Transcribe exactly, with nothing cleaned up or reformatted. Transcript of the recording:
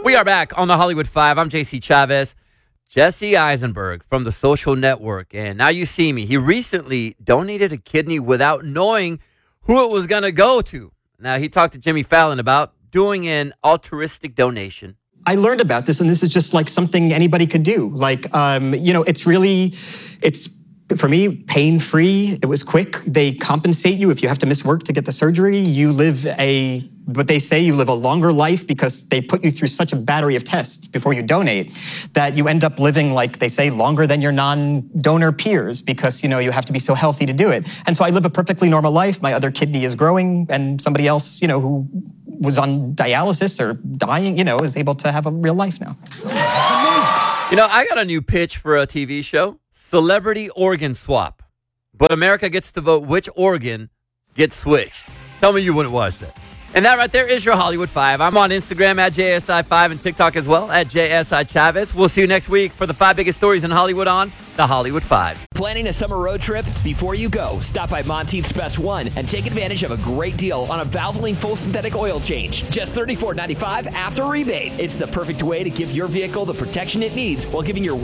We are back on the Hollywood Five. I'm J C Chavez. Jesse Eisenberg from The Social Network. And Now You See Me. He recently donated a kidney without knowing who it was going to go to. Now, he talked to Jimmy Fallon about doing an altruistic donation. I learned about this, and this is just like something anybody could do. Like, um, you know, it's really, it's, for me, pain-free. It was quick. They compensate you if you have to miss work to get the surgery. You live a, what they say, you live a longer life because they put you through such a battery of tests before you donate that you end up living, like they say, longer than your non-donor peers because, you know, you have to be so healthy to do it. And so I live a perfectly normal life. My other kidney is growing, and somebody else, you know, who was on dialysis or dying, you know, is able to have a real life now. You know, I got a new pitch for a T V show. Celebrity organ swap. But America gets to vote which organ gets switched. Tell me you what it was then. And that right there is your Hollywood Five. I'm on Instagram at J S I five and TikTok as well at J S I Chavez. We'll see you next week for the five biggest stories in Hollywood on the Hollywood Five. Planning a summer road trip? Before you go, stop by Monteith's Best One and take advantage of a great deal on a Valvoline full synthetic oil change. Just thirty-four ninety-five after rebate. It's the perfect way to give your vehicle the protection it needs while giving your